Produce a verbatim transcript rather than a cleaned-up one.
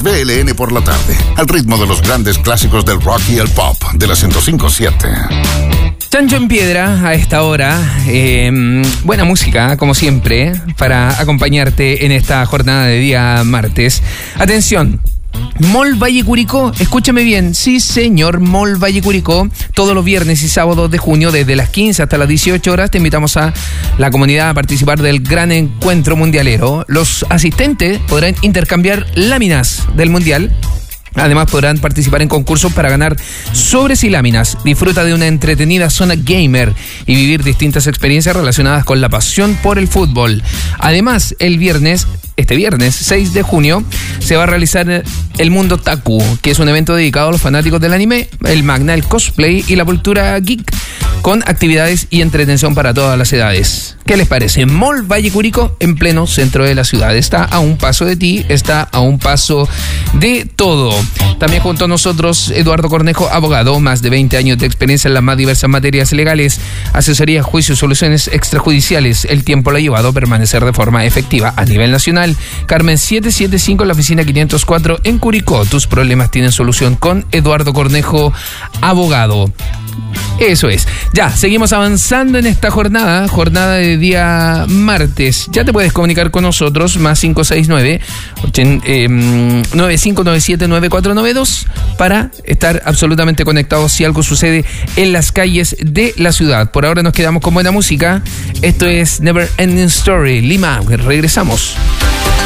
B L N por la tarde, al ritmo de los grandes clásicos del rock y el pop de la ciento cinco punto siete. Chancho en Piedra a esta hora. Eh, buena música, como siempre, para acompañarte en esta jornada de día martes. Atención. Mall Valle Curicó, escúchame bien, sí señor, Mall Valle Curicó, todos los viernes y sábados de junio, desde las quince hasta las dieciocho horas, te invitamos a la comunidad a participar del gran encuentro mundialero. Los asistentes podrán intercambiar láminas del mundial. Además podrán participar en concursos para ganar sobres y láminas. Disfruta de una entretenida zona gamer y vivir distintas experiencias relacionadas con la pasión por el fútbol. Además, el viernes, este viernes seis de junio, se va a realizar el Mundo Taku, que es un evento dedicado a los fanáticos del anime, el manga, el cosplay y la cultura geek, con actividades y entretención para todas las edades. ¿Qué les parece? Mall Valle Curicó, en pleno centro de la ciudad. Está a un paso de ti, está a un paso de todo. También junto a nosotros, Eduardo Cornejo, abogado, más de veinte años de experiencia en las más diversas materias legales, asesoría, juicios, soluciones extrajudiciales. El tiempo lo ha llevado a permanecer de forma efectiva a nivel nacional. Carmen setecientos setenta y cinco, en la oficina quinientos cuatro en Curicó. Tus problemas tienen solución con Eduardo Cornejo, abogado. Eso es. Ya, seguimos avanzando en esta jornada, jornada de día martes. Ya te puedes comunicar con nosotros, más cinco seis nueve, nueve cinco nueve siete, nueve cuatro nueve dos, para estar absolutamente conectados si algo sucede en las calles de la ciudad. Por ahora nos quedamos con buena música. Esto es Never Ending Story, Lima. Regresamos.